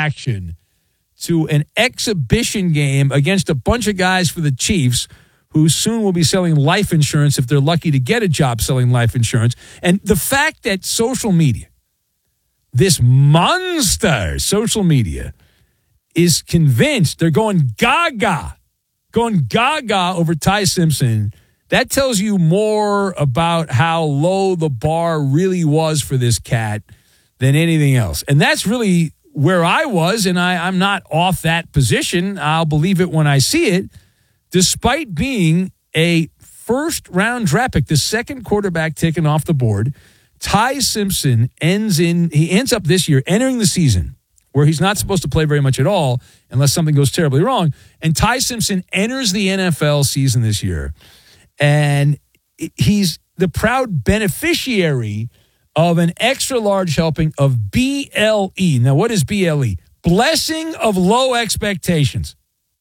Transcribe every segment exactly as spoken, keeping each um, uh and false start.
reaction to an exhibition game against a bunch of guys for the Chiefs who soon will be selling life insurance if they're lucky to get a job selling life insurance. And the fact that social media, this monster social media, is convinced, they're going gaga, going gaga over Ty Simpson, that tells you more about how low the bar really was for this cat than anything else. And that's really where I was, and I, I'm not off that position. I'll believe it when I see it. Despite being a first-round draft pick, the second quarterback taken off the board, Ty Simpson ends in he ends up this year entering the season where he's not supposed to play very much at all unless something goes terribly wrong. And Ty Simpson enters the N F L season this year, and he's the proud beneficiary of an extra-large helping of B L E. Now, what is B L E? Blessing of low expectations.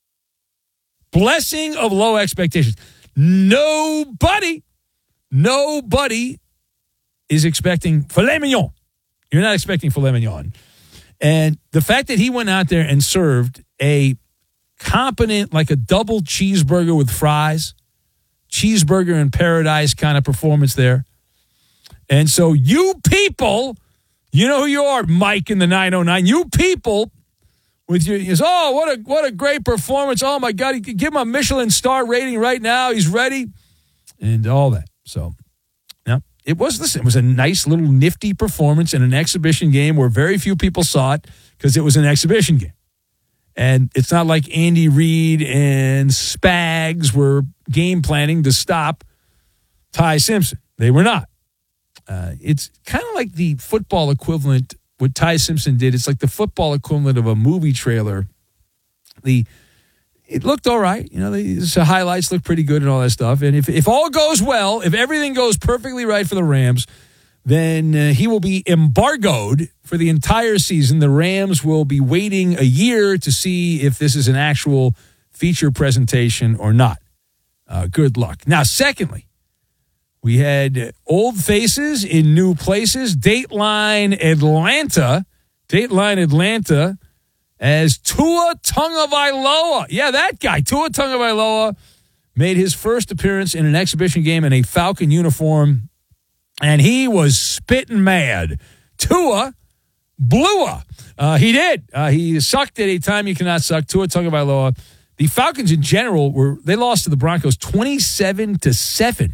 Blessing of low expectations. Nobody, nobody is expecting filet mignon. You're not expecting filet mignon. And the fact that he went out there and served a competent, like a double cheeseburger with fries, cheeseburger in paradise kind of performance there. And so you people, you know who you are, Mike in the nine oh nine. You people with your, is, oh, what a what a great performance. Oh, my God, he could give him a Michelin star rating right now. He's ready. And all that. So, now, it was, listen, it was a nice little nifty performance in an exhibition game where very few people saw it because it was an exhibition game. And it's not like Andy Reid and Spags were game planning to stop Ty Simpson. They were not. Uh, it's kind of like the football equivalent, what Ty Simpson did. It's like the football equivalent of a movie trailer. The It looked all right. You know, the, the highlights look pretty good and all that stuff. And if, if all goes well, if everything goes perfectly right for the Rams, then uh, he will be embargoed for the entire season. The Rams will be waiting a year to see if this is an actual feature presentation or not. Uh, good luck. Now, secondly, we had old faces in new places. Dateline Atlanta. Dateline Atlanta as Tua Tagovailoa. Yeah, that guy, Tua Tagovailoa, made his first appearance in an exhibition game in a Falcon uniform, and he was spitting mad. Tua blew up. Uh, he did. Uh, he sucked at a time you cannot suck. Tua Tagovailoa. The Falcons in general, were they lost to the Broncos twenty-seven to seven.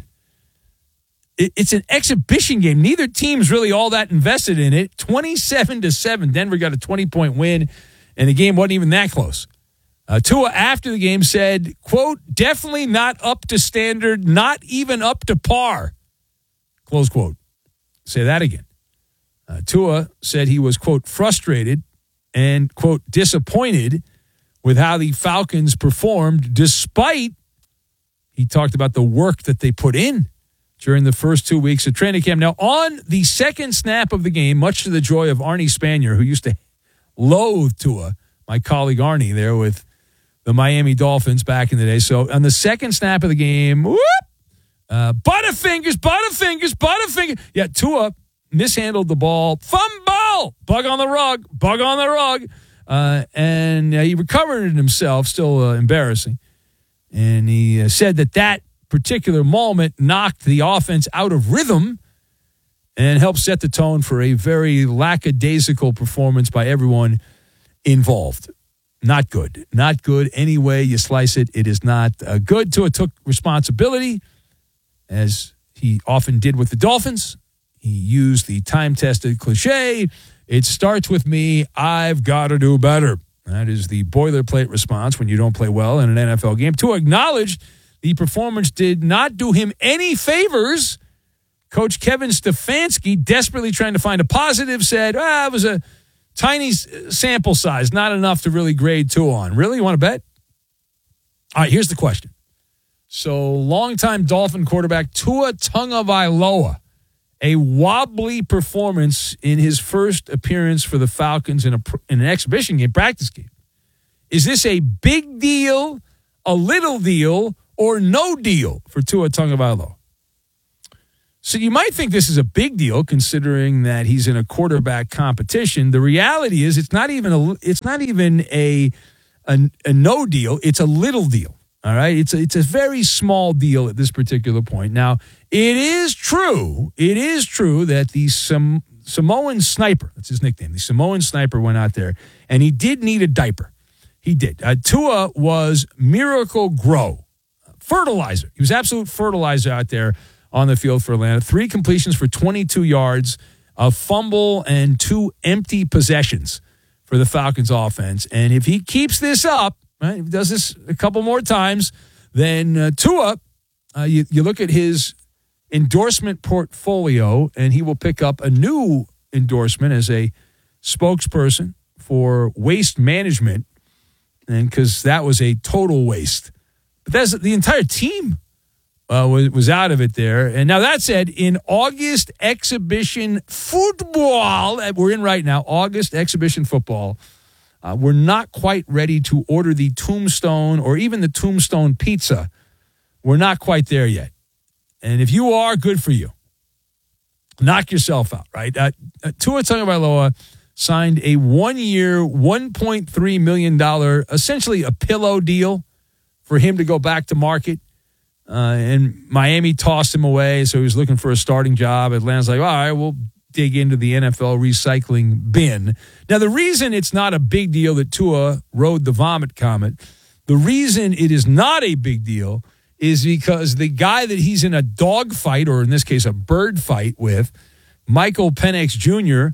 It's an exhibition game. Neither team's really all that invested in it. twenty-seven to seven. Denver got a twenty-point win, and the game wasn't even that close. Uh, Tua, after the game, said, quote, definitely not up to standard, not even up to par, close quote. Say that again. Uh, Tua said he was, quote, frustrated and, quote, disappointed with how the Falcons performed, despite, he talked about the work that they put in during the first two weeks of training camp. Now, on the second snap of the game, much to the joy of Arnie Spanier, who used to loathe Tua, my colleague Arnie there with the Miami Dolphins back in the day. So on the second snap of the game, whoop, uh, Butterfingers, Butterfingers, Butterfingers. Yeah, Tua mishandled the ball. Fumble! Bug on the rug, bug on the rug. Uh, and uh, he recovered it himself, still uh, embarrassing. And he uh, said that that particular moment knocked the offense out of rhythm and helped set the tone for a very lackadaisical performance by everyone involved. Not good. Not good any way you slice it. It is not uh, good. Tua took responsibility, as he often did with the Dolphins. He used the time-tested cliche, it starts with me, I've got to do better. That is the boilerplate response when you don't play well in an N F L game. Tua acknowledged the performance did not do him any favors. Coach Kevin Stefanski, desperately trying to find a positive, said, ah, it was a tiny sample size, not enough to really grade Tua on. Really? You want to bet? All right, here's the question. So, longtime Dolphin quarterback Tua Tagovailoa, a wobbly performance in his first appearance for the Falcons in, a, in an exhibition game, practice game. Is this a big deal, a little deal, or no deal for Tua Tagovailoa? So you might think this is a big deal considering that he's in a quarterback competition. The reality is it's not even a it's not even a a, a no deal. It's a little deal. All right. It's a, it's a very small deal at this particular point. Now, it is true. It is true that the Sam, Samoan sniper, that's his nickname, the Samoan sniper went out there and he did need a diaper. He did. Uh, Tua was Miracle Grow. Fertilizer. He was absolute fertilizer out there on the field for Atlanta. Three completions for twenty-two yards, a fumble, and two empty possessions for the Falcons offense. And if he keeps this up, right, if he does this a couple more times, then uh, Tua, uh, you, you look at his endorsement portfolio, and he will pick up a new endorsement as a spokesperson for waste management, and because that was a total waste. But that's the entire team uh, was, was out of it there. And now that said, in August exhibition football that we're in right now, August exhibition football, uh, we're not quite ready to order the Tombstone or even the Tombstone pizza. We're not quite there yet. And if you are, good for you. Knock yourself out, right? Uh, uh, Tua Tagovailoa signed a one-year, one point three million dollars, essentially a pillow deal for him to go back to market. Uh, and Miami tossed him away, so he was looking for a starting job. Atlanta's like, all right, we'll dig into the N F L recycling bin. Now, the reason it's not a big deal that Tua rode the vomit comet, the reason it is not a big deal is because the guy that he's in a dog fight, or in this case, a bird fight with, Michael Penix Junior,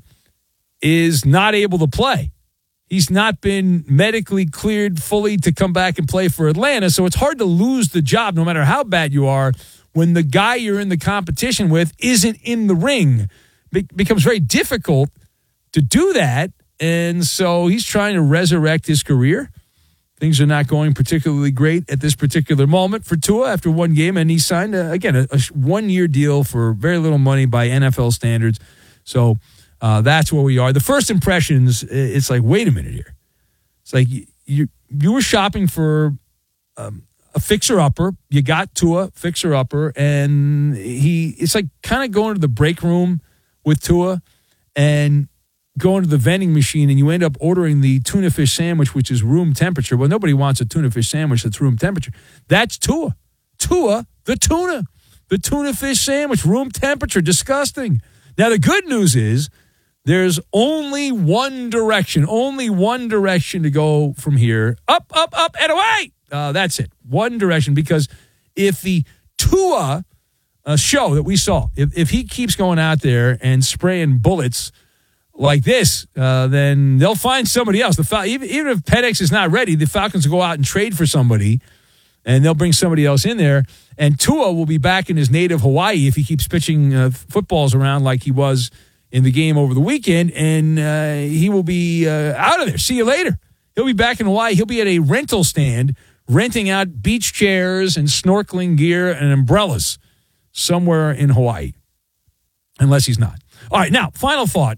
is not able to play. He's not been medically cleared fully to come back and play for Atlanta, so it's hard to lose the job no matter how bad you are when the guy you're in the competition with isn't in the ring. It becomes very difficult to do that, and so he's trying to resurrect his career. Things are not going particularly great at this particular moment for Tua after one game, and he signed, a, again, a, a one-year deal for very little money by N F L standards. So uh, that's where we are. The first impressions, it's like, wait a minute here. It's like you you, you were shopping for um, a fixer-upper. You got Tua, fixer-upper, and he it's like kind of going to the break room with Tua and going to the vending machine, and you end up ordering the tuna fish sandwich, which is room temperature. Well, nobody wants a tuna fish sandwich that's room temperature. That's Tua. Tua, the tuna. The tuna fish sandwich, room temperature. Disgusting. Now, the good news is there's only one direction, only one direction to go from here. Up, up, up, and away. Uh, that's it. One direction, because if the Tua uh, show that we saw, if, if he keeps going out there and spraying bullets like this, uh, then they'll find somebody else. The Fal- even, even if Penix is not ready, the Falcons will go out and trade for somebody, and they'll bring somebody else in there. And Tua will be back in his native Hawaii if he keeps pitching uh, footballs around like he was in the game over the weekend, and uh, he will be uh, out of there. See you later. He'll be back in Hawaii. He'll be at a rental stand renting out beach chairs and snorkeling gear and umbrellas somewhere in Hawaii, unless he's not. All right, now, final thought.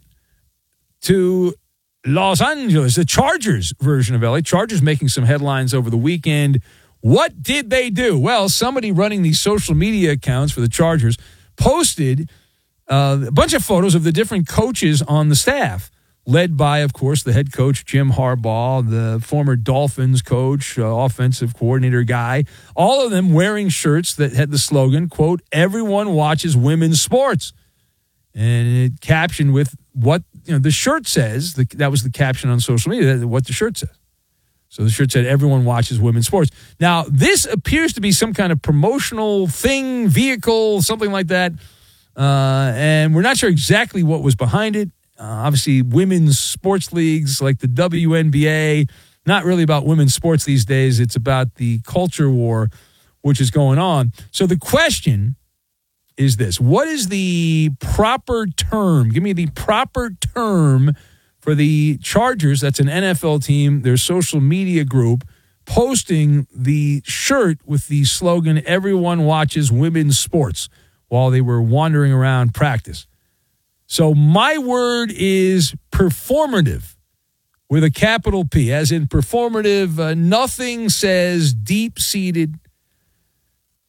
To Los Angeles, the Chargers version of L A. Chargers making some headlines over the weekend. What did they do? Well, somebody running these social media accounts for the Chargers posted uh, a bunch of photos of the different coaches on the staff, led by, of course, the head coach, Jim Harbaugh, the former Dolphins coach, uh, offensive coordinator guy, all of them wearing shirts that had the slogan, quote, "Everyone watches women's sports." And it captioned with what, you know, the shirt says. The, that was the caption on social media, what the shirt says. So the shirt said, "Everyone watches women's sports." Now, this appears to be some kind of promotional thing, vehicle, something like that. Uh, and we're not sure exactly what was behind it. Uh, obviously, women's sports leagues like the W N B A, not really about women's sports these days. It's about the culture war, which is going on. So the question is this: what is the proper term? Give me the proper term for the Chargers. That's an N F L team, their social media group, posting the shirt with the slogan, "Everyone watches women's sports," while they were wandering around practice. So my word is performative, with a capital P, as in performative. Uh, nothing says deep-seated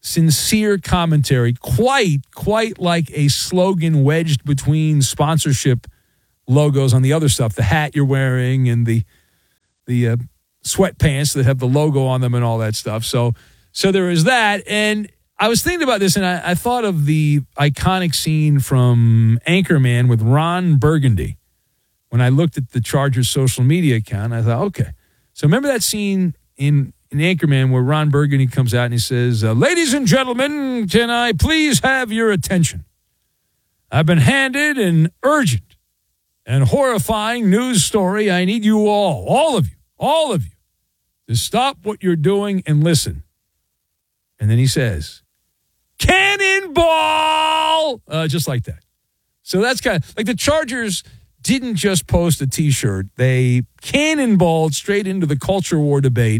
sincere commentary, quite, quite like a slogan wedged between sponsorship logos on the other stuff, the hat you're wearing and the the uh, sweatpants that have the logo on them and all that stuff. So, so there is that. And I was thinking about this, and I, I thought of the iconic scene from Anchorman with Ron Burgundy. When I looked at the Chargers' social media account, I thought, okay. So remember that scene in, in Anchorman where Ron Burgundy comes out and he says, uh, ladies and gentlemen, can I please have your attention? I've been handed an urgent and horrifying news story. I need you all, all of you, all of you, to stop what you're doing and listen. And then he says, cannonball! Uh, just like that. So that's kind of like the Chargers didn't just post a T-shirt. They cannonballed straight into the culture war debate,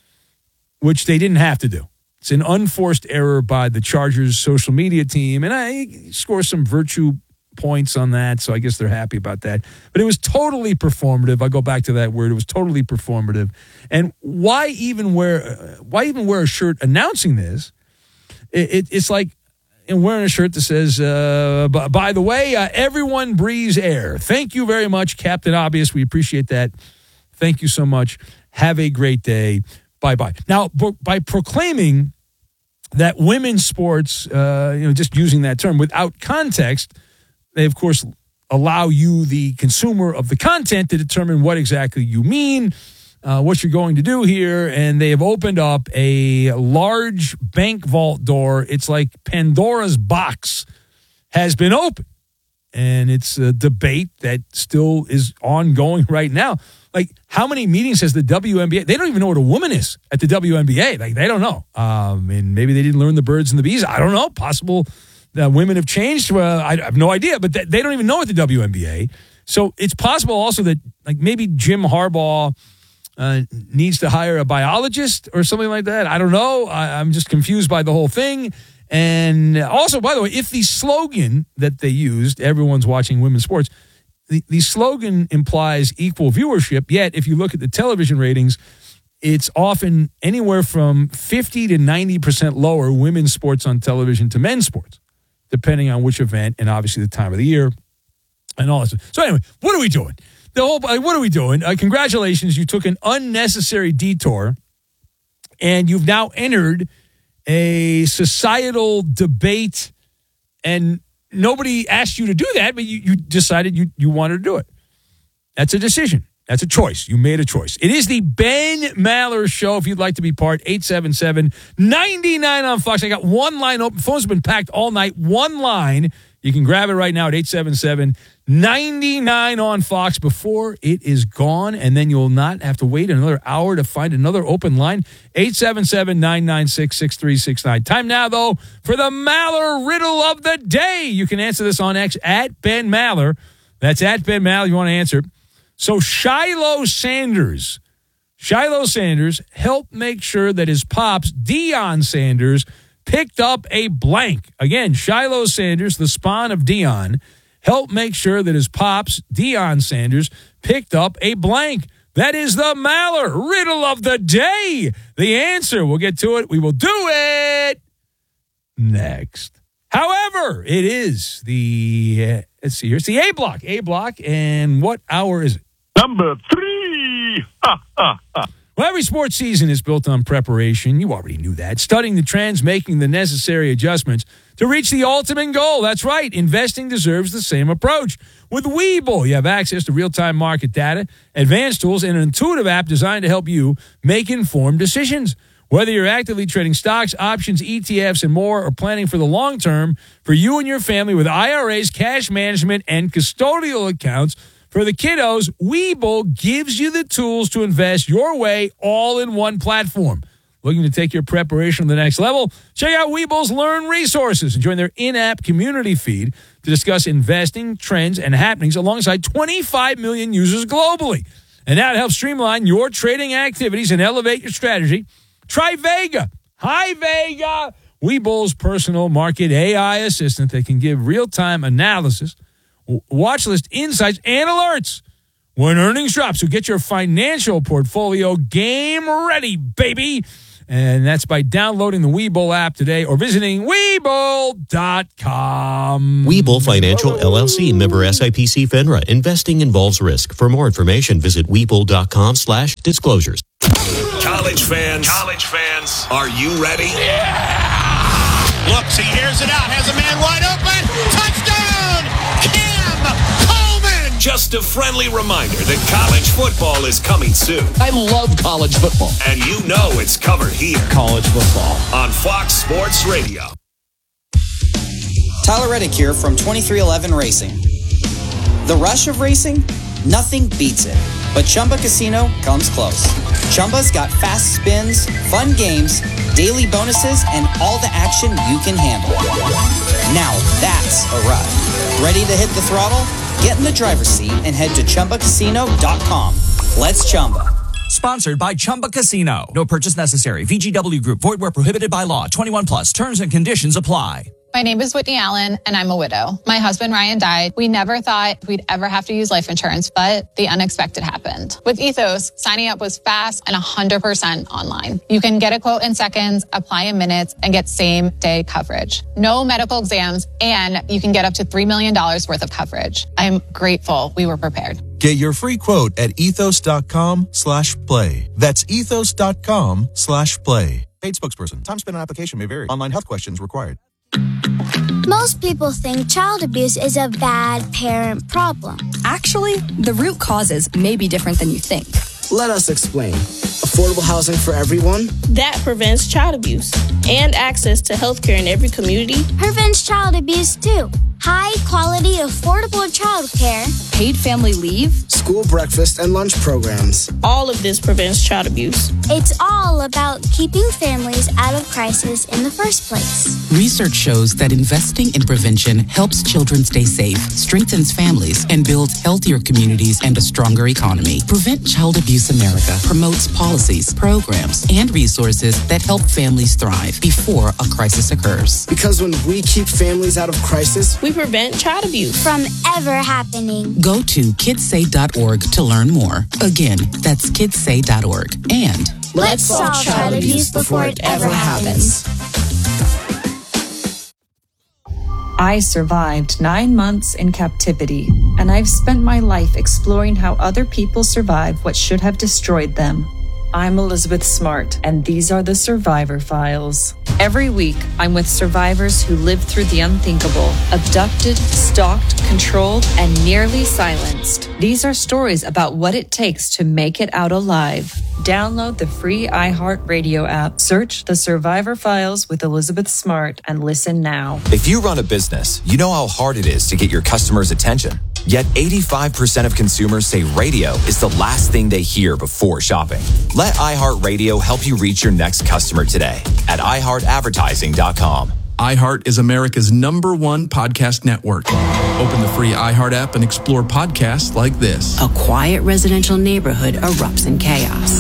which they didn't have to do. It's an unforced error by the Chargers social media team, and I score some virtue points on that, so I guess they're happy about that. But it was totally performative. I go back to that word. It was totally performative. And why even wear uh, why even wear a shirt announcing this? It, it, it's like and wearing a shirt that says, uh, by the way, uh, everyone breathes air. Thank you very much, Captain Obvious. We appreciate that. Thank you so much. Have a great day. Bye-bye. Now, by proclaiming that women's sports, uh, you know, just using that term without context, they, of course, allow you, the consumer of the content, to determine what exactly you mean, Uh, what you're going to do here, and they have opened up a large bank vault door. It's like Pandora's box has been opened, and it's a debate that still is ongoing right now. Like, how many meetings has the W N B A? They don't even know what a woman is at the W N B A. Like, they don't know. Um, and maybe they didn't learn the birds and the bees. I don't know. Possible that women have changed. Well, I have no idea, but they don't even know at the W N B A. So it's possible also that, like, maybe Jim Harbaugh Uh, needs to hire a biologist or something like that. I don't know. I, I'm just confused by the whole thing. And also, by the way, if the slogan that they used, everyone's watching women's sports, the, the slogan implies equal viewership, yet if you look at the television ratings, it's often anywhere from fifty to ninety percent lower women's sports on television to men's sports, depending on which event and obviously the time of the year and all that. So anyway, what are we doing? The whole, what are we doing? Uh, congratulations, you took an unnecessary detour, and you've now entered a societal debate, and nobody asked you to do that, but you, you decided you, you wanted to do it. That's a decision. That's a choice. You made a choice. It is the Ben Maller Show. If you'd like to be part, eight seven seven, nine nine on Fox. I got one line open. Phones have been packed all night. One line. You can grab it right now at eight seven seven, nine nine on Fox before it is gone, and then you'll not have to wait another hour to find another open line. eight seven seven, nine nine six, six three six nine. Time now, though, for the Maller Riddle of the Day. You can answer this on X at Ben Maller. That's at Ben Maller. You want to answer. So Shiloh Sanders, Shiloh Sanders helped make sure that his pops, Deion Sanders, picked up a blank. Again, Shiloh Sanders, the spawn of Deion, helped make sure that his pops, Deion Sanders, picked up a blank. That is the Maller Riddle of the Day. The answer, we'll get to it. We will do it next. However, it is the, uh, let's see here, it's the A block. A block, and what hour is it? Number three. Ha, ha, ha. Well, every sports season is built on preparation. You already knew that. Studying the trends, making the necessary adjustments to reach the ultimate goal. That's right. Investing deserves the same approach. With Webull, you have access to real-time market data, advanced tools, and an intuitive app designed to help you make informed decisions. Whether you're actively trading stocks, options, E T Fs, and more, or planning for the long term, for you and your family with I R As, cash management, and custodial accounts, for the kiddos, Webull gives you the tools to invest your way all in one platform. Looking to take your preparation to the next level? Check out Webull's Learn Resources and join their in-app community feed to discuss investing, trends, and happenings alongside twenty-five million users globally. And now to help streamline your trading activities and elevate your strategy, try Vega. Hi, Vega. Webull's personal market A I assistant that can give real-time analysis, watch list insights, and alerts when earnings drop. So get your financial portfolio game ready, baby. And that's by downloading the Webull app today or visiting Webull dot com. Webull Financial, L L C, member S I P C FINRA. Investing involves risk. For more information, visit Webull dot com slash disclosures. College fans, college fans, are you ready? Yeah! Looks, he airs it out, has a man wide open. Touchdown! Cam Coleman! Just a friendly reminder that college football is coming soon. I love college football. And you know it's covered here. College football. On Fox Sports Radio. Tyler Reddick here from twenty-three eleven Racing. The rush of racing? Nothing beats it. But Chumba Casino comes close. Chumba's got fast spins, fun games, daily bonuses, and all the action you can handle. Now that's a ride. Ready to hit the throttle? Get in the driver's seat and head to Chumba Casino dot com. Let's Chumba. Sponsored by Chumba Casino. No purchase necessary. V G W Group. Void where prohibited by law. twenty-one plus. Terms and conditions apply. My name is Whitney Allen, and I'm a widow. My husband, Ryan, died. We never thought we'd ever have to use life insurance, but the unexpected happened. With Ethos, signing up was fast and one hundred percent online. You can get a quote in seconds, apply in minutes, and get same-day coverage. No medical exams, and you can get up to three million dollars worth of coverage. I'm grateful we were prepared. Get your free quote at ethos dot com slash play. That's ethos dot com slash play. Paid spokesperson. Time spent on application may vary. Online health questions required. Most people think child abuse is a bad parent problem. Actually, the root causes may be different than you think. Let us explain. Affordable housing for everyone? That prevents child abuse. And access to health care in every community? Prevents child abuse too. High quality, affordable child care. Paid family leave. School breakfast and lunch programs. All of this prevents child abuse. It's all about keeping families out of crisis in the first place. Research shows that investing in prevention helps children stay safe, strengthens families, and builds healthier communities and a stronger economy. Prevent Child Abuse America promotes policies, programs, and resources that help families thrive before a crisis occurs. Because when we keep families out of crisis, we prevent child abuse from ever happening. Go to kids say dot org to learn more. Again, that's kids say dot org. And let's solve child abuse before it ever happens. I survived nine months in captivity, and I've spent my life exploring how other people survive what should have destroyed them. I'm Elizabeth Smart, and these are the Survivor Files. Every week, I'm with survivors who lived through the unthinkable, abducted, stalked, controlled, and nearly silenced. These are stories about what it takes to make it out alive. Download the free iHeartRadio app, search the Survivor Files with Elizabeth Smart, and listen now. If you run a business, you know how hard it is to get your customers' attention. Yet eighty-five percent of consumers say radio is the last thing they hear before shopping. Let iHeartRadio help you reach your next customer today at i heart advertising dot com. iHeart is America's number one podcast network. Open the free iHeart app and explore podcasts like this. A quiet residential neighborhood erupts in chaos.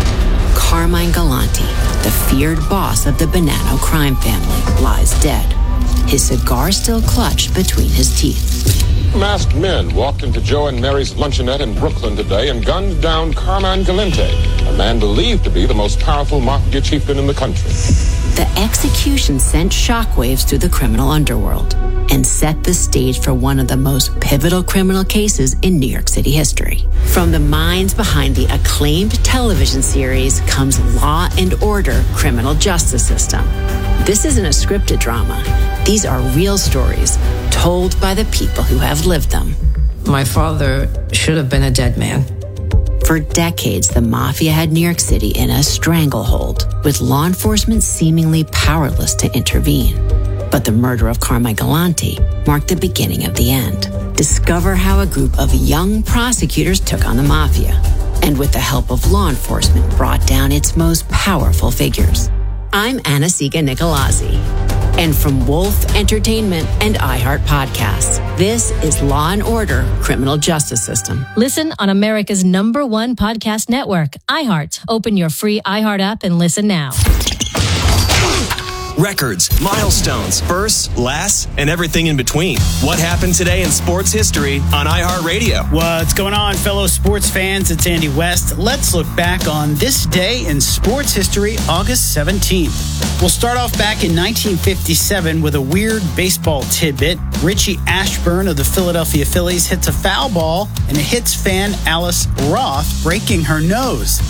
Carmine Galante, the feared boss of the Bonanno crime family, lies dead. His cigar still clutched between his teeth. Masked men walked into Joe and Mary's luncheonette in Brooklyn today and gunned down Carmine Galante, a man believed to be the most powerful mafia chieftain in the country. The execution sent shockwaves through the criminal underworld and set the stage for one of the most pivotal criminal cases in New York City history. From the minds behind the acclaimed television series comes Law and Order: Criminal Justice System. This isn't a scripted drama. These are real stories told by the people who have lived them. My father should have been a dead man. For decades, the mafia had New York City in a stranglehold, with law enforcement seemingly powerless to intervene. But the murder of Carmine Galante marked the beginning of the end. Discover how a group of young prosecutors took on the mafia, and with the help of law enforcement, brought down its most powerful figures. I'm Anna-Sigga Nicolazzi. And from Wolf Entertainment and iHeart Podcasts, this is Law and Order: Criminal Justice System. Listen on America's number one podcast network, iHeart. Open your free iHeart app and listen now. records, milestones, firsts, lasts, and everything in between. What happened today in sports history on iHeartRadio? What's going on, fellow sports fans? It's Andy West. Let's look back on this day in sports history, August seventeenth. We'll start off back in nineteen fifty-seven with a weird baseball tidbit. Richie Ashburn of the Philadelphia Phillies hits a foul ball and it hits fan Alice Roth, breaking her nose.